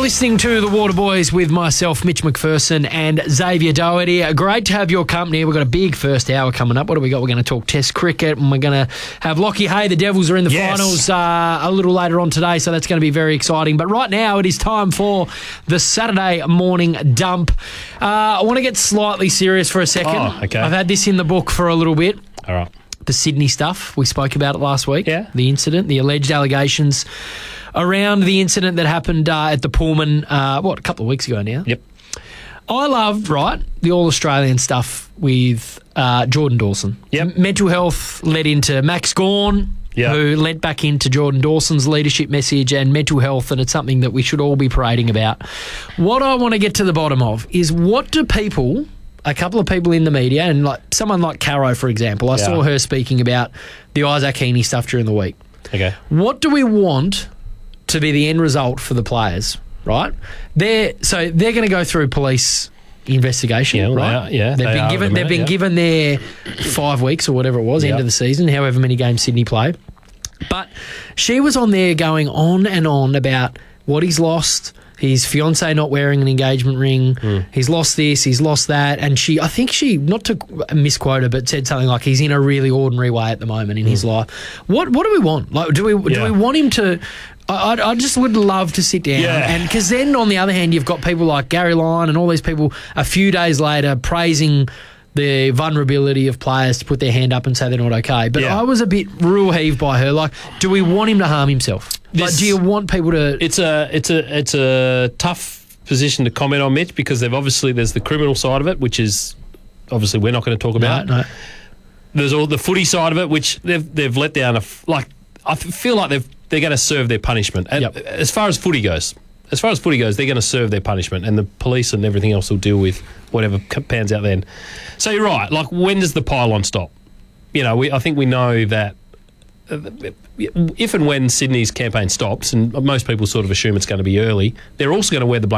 listening to The Water Boys with myself, Mitch McPherson, and Xavier Doherty. Great to have your company. We've got a big first hour coming up. What do we got? We're going to talk Test cricket, and we're going to have Lockie Hay. The Devils are in the finals a little later on today, so that's going to be very exciting. But right now, it is time for the Saturday morning dump. I want to get slightly serious for a second. Oh, okay. I've had this in the book for a little bit. All right. The Sydney stuff. We spoke about it last week. Yeah. The incident, the alleged allegations around the incident that happened at the Pullman, a couple of weeks ago now. Yep. I loved, the All-Australian stuff with Jordan Dawson. Yep. Mental health led into Max Gawn, who led back into Jordan Dawson's leadership message and mental health, and it's something that we should all be parading about. What I want to get to the bottom of is what do people... A couple of people in the media, and like someone like Caro, for example, I saw her speaking about the Isaac Heaney stuff during the week. Okay. What do we want to be the end result for the players, right? They're going to go through police investigation, right? They've been given their 5 weeks or whatever it was, end of the season, however many games Sydney play. But she was on there going on and on about what he's lost, his fiance not wearing an engagement ring, he's lost this, he's lost that, and I think she, not to misquote her, but said something like he's in a really ordinary way at the moment in his life. What do we want? Like, do we want him to? I just would love to sit down, and because then on the other hand, you've got people like Gary Lyon and all these people a few days later praising the vulnerability of players to put their hand up and say they're not okay. But I was a bit real heaved by her. Like, do we want him to harm himself? Do you want people to... It's a tough position to comment on, Mitch, because there's the criminal side of it, which is obviously we're not going to talk about. No. There's all the footy side of it, which they've let down. I feel like they're going to serve their punishment. And as far as footy goes, they're going to serve their punishment, and the police and everything else will deal with whatever pans out then. So you're right. Like, when does the pylon stop? I think we know that if and when Sydney's campaign stops, and most people sort of assume it's going to be early, they're also going to wear the